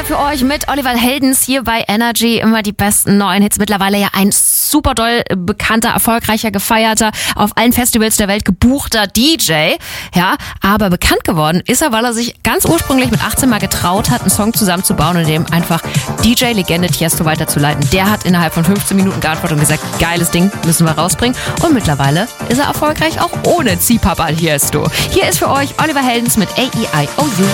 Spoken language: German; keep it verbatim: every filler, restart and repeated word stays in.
gerade für euch mit Oliver Heldens hier bei Energy. Immer die besten neuen Hits. Mittlerweile ja ein super doll bekannter, erfolgreicher, gefeierter, auf allen Festivals der Welt gebuchter D J. Ja, aber bekannt geworden ist er, weil er sich ganz ursprünglich mit achtzehn mal getraut hat, einen Song zusammenzubauen und dem einfach D J-Legende Tiesto weiterzuleiten. Der hat innerhalb von fünfzehn Minuten geantwortet und gesagt, geiles Ding, müssen wir rausbringen. Und mittlerweile ist er erfolgreich auch ohne Ziehpapa Tiesto. Hier ist für euch Oliver Heldens mit A E I O U.